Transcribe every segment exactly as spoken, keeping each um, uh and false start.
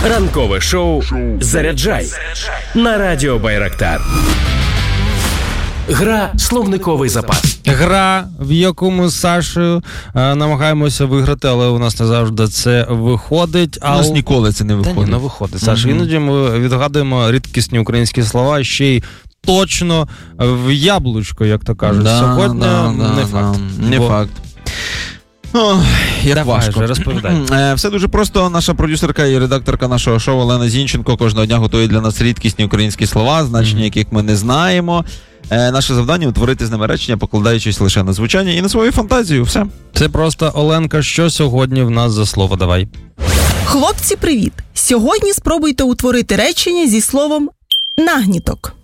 Ранкове шоу «Заряджай» на радіо Байрактар. Гра «Словниковий запас». Гра, в якому з Сашею е, намагаємося виграти, але у нас не завжди це виходить. У нас а ніколи це не виходить. Та ні, не виходить, Саша. Mm-hmm. Іноді ми відгадуємо рідкісні українські слова, ще й точно в яблучко, як то кажуть. Да, Сьогодні да, не да, факт. Да, не Бо... факт. О, як Давай, важко. Вже, розповідай. Е, все дуже просто. Наша продюсерка і редакторка нашого шоу Олена Зінченко кожного дня готує для нас рідкісні українські слова, значення mm-hmm. яких ми не знаємо. Е, наше завдання – утворити з ними речення, покладаючись лише на звучання і на свою фантазію. Все. Це просто, Оленка, що сьогодні в нас за слово? Давай. Хлопці, привіт! Сьогодні спробуйте утворити речення зі словом «нагніток».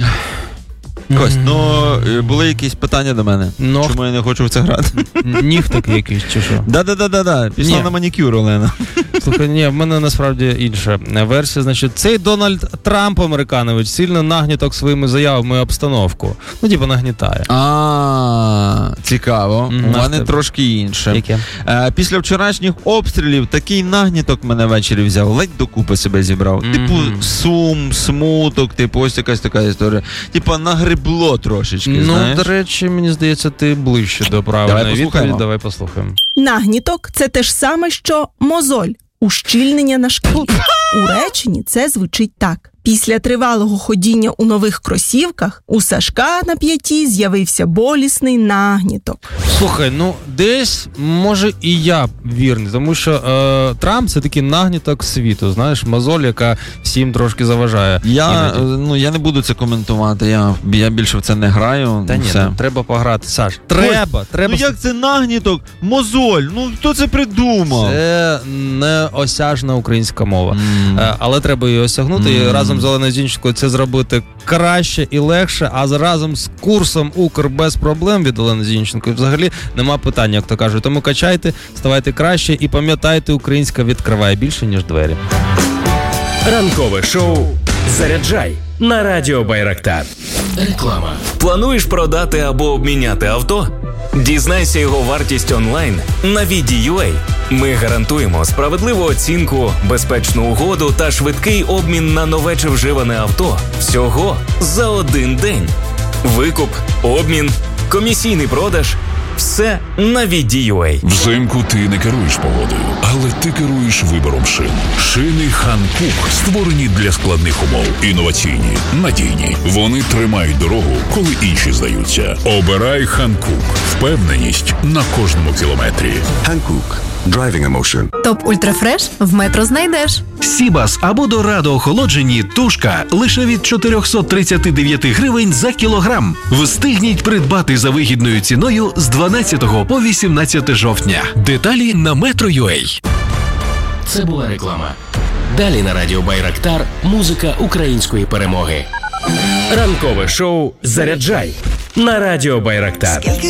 Кость, ну, були якісь питання до мене? Ног... Чому я не хочу в це грати? Ніг такий якийсь, чи що? Да-да-да-да, пішла ні. на манікюр, Олена. Слухай, ні, в мене насправді інша версія. Значить, цей Дональд Трамп, американович, сильно нагніток своїми заявами обстановку. Ну, типу, нагнітає. А, цікаво. У мене трошки інше. Яке? Після вчорашніх обстрілів такий нагніток мене ввечері взяв, ледь докупи себе зібрав. Типу, сум, смуток, типу, ось якась така історія. Типу, нагреб було трошечки, ну, знаєш? до речі, мені здається, ти ближче до правильної відповіді. Давай послухаємо. Нагніток – це те ж саме, що мозоль, ущільнення на шкірі. У реченні це звучить так. Після тривалого ходіння у нових кросівках у Сашка на п'яті з'явився болісний нагніток. Слухай, ну десь, може, і я вірний, тому що е, Трамп – це такий нагніток світу, знаєш, мозоль, яка всім трошки заважає. Я, ну, я не буду це коментувати, я, я більше в це не граю. Та ні, ну, треба пограти, Саш. Треба, Ось, треба. Ну як це нагніток? Мозоль, ну хто це придумав? Це неосяжна українська мова, mm. е, але треба її осягнути mm. і разом з Оленою Зінченкою це зробити краще і легше, а разом з курсом «Укр без проблем» від Олени Зінченко взагалі нема питання, як то кажуть. Тому качайте, ставайте краще і пам'ятайте, українська відкриває більше, ніж двері. Ранкове шоу «Заряджай» на радіо Байрактар. Реклама. Плануєш продати або обміняти авто? Дізнайся його вартість онлайн на ві ді ю ей. Ми гарантуємо справедливу оцінку, безпечну угоду та швидкий обмін на нове чи вживане авто всього за один день. Викуп, обмін, комісійний продаж – все на ві ді ю ей. Взимку ти не керуєш погодою, але ти керуєш вибором шин. Шини Hankook створені для складних умов. Інноваційні, надійні. Вони тримають дорогу, коли інші здаються. Обирай Hankook. Впевненість на кожному кілометрі. Hankook. Driving emotion. Топ Ультрафреш в Метро знайдеш. Сібас або Дорадо охолоджені тушка лише від чотириста тридцять дев'ять гривень за кілограм. Встигніть придбати за вигідною ціною з дванадцятого по вісімнадцяте жовтня. Деталі на Метро точка ю а. Це була реклама. Далі на радіо Байрактар музика української перемоги. Ранкове шоу «Заряджай» на радіо Байрактар.